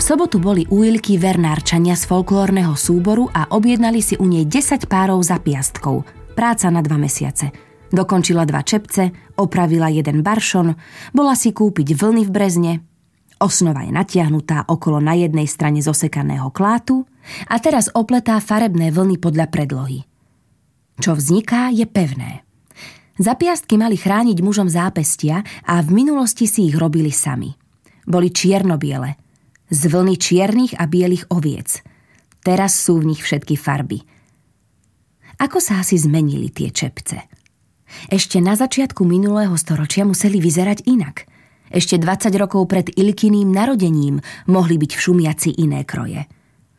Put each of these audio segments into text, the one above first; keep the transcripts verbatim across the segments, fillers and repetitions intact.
sobotu boli u Ilky vernárčania z folklórneho súboru a objednali si u nej desať párov zapiastkov. Práca na dva mesiace. Dokončila dva čepce, opravila jeden baršon, bola si kúpiť vlny v Brezne, osnova je natiahnutá okolo na jednej strane zosekaného klátu a teraz opletá farebné vlny podľa predlohy. Čo vzniká, je pevné. Zapiastky mali chrániť mužom zápestia a v minulosti si ich robili sami. Boli čierno-biele, z vlny čiernych a bielých oviec. Teraz sú v nich všetky farby. Ako sa asi zmenili tie čepce? Ešte na začiatku minulého storočia museli vyzerať inak. Ešte dvadsať rokov pred Ilkyným narodením mohli byť v šumiaci iné kroje.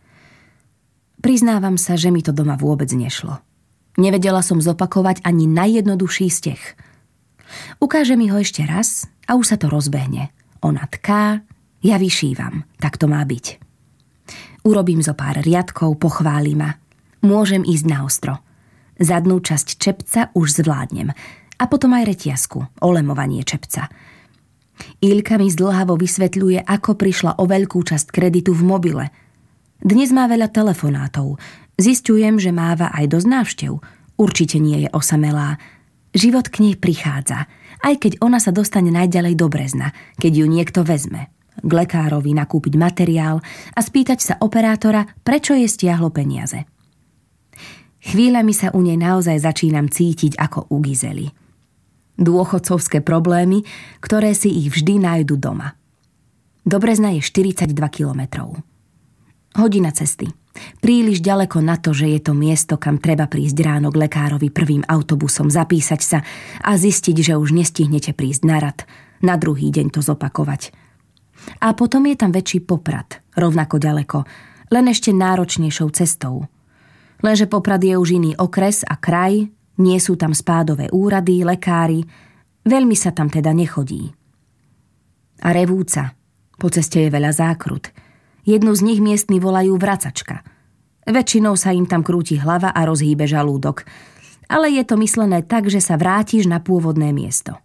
Priznávam sa, že mi to doma vôbec nešlo. Nevedela som zopakovať ani najjednoduchší steh. Ukáže mi ho ešte raz a už sa to rozbehne. Ona tká, ja vyšívam, tak to má byť. Urobím zo pár riadkov, pochváli ma. Môžem ísť na ostro. Zadnú časť čepca už zvládnem. A potom aj reťazku, olemovanie čepca. Ilka mi zdĺhavo vysvetľuje, ako prišla o veľkú časť kreditu v mobile. Dnes má veľa telefonátov. Zisťujem, že máva aj dosť návštev. Určite nie je osamelá. Život k nej prichádza, aj keď ona sa dostane najďalej do Brezna, keď ju niekto vezme. K lekárovi nakúpiť materiál a spýtať sa operátora, prečo je stiahlo peniaze. Chvíľami sa u nej naozaj začínam cítiť ako u Gizely. Dôchodcovské problémy, ktoré si ich vždy nájdu doma. Do Brezna je štyridsaťdva kilometrov. Hodina cesty. Príliš ďaleko na to, že je to miesto, kam treba prísť ráno k lekárovi prvým autobusom, zapísať sa a zistiť, že už nestihnete prísť na rad, na druhý deň to zopakovať. A potom je tam väčší Poprad, rovnako ďaleko, len ešte náročnejšou cestou. Lenže Poprad je už iný okres a kraj, nie sú tam spádové úrady, lekári, veľmi sa tam teda nechodí. A Revúca, po ceste je veľa zákrut. Jednu z nich miestni volajú vracačka. Väčšinou sa im tam krúti hlava a rozhýbe žalúdok, ale je to myslené tak, že sa vrátiš na pôvodné miesto.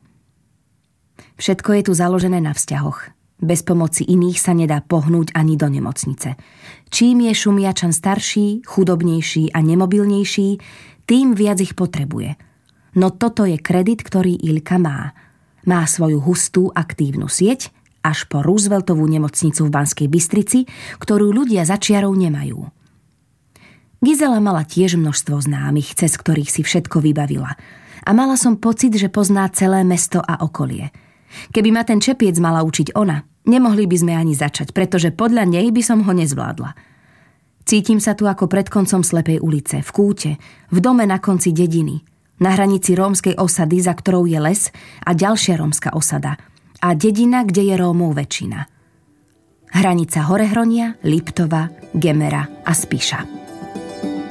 Všetko je tu založené na vzťahoch. Bez pomoci iných sa nedá pohnúť ani do nemocnice. Čím je Šumiačan starší, chudobnejší a nemobilnejší, tým viac ich potrebuje. No toto je kredit, ktorý Ilka má. Má svoju hustú aktívnu sieť, až po Rooseveltovú nemocnicu v Banskej Bystrici, ktorú ľudia za čiarou nemajú. Gizela mala tiež množstvo známych, cez ktorých si všetko vybavila. A mala som pocit, že pozná celé mesto a okolie. Keby ma ten čepiec mala učiť ona, nemohli by sme ani začať, pretože podľa nej by som ho nezvládla. Cítim sa tu ako pred koncom slepej ulice, v kúte, v dome na konci dediny, na hranici rómskej osady, za ktorou je les, a ďalšia rómska osada, a dedina, kde je Rómov väčšina. Hranica Horehronia, Liptova, Gemera a Spiša.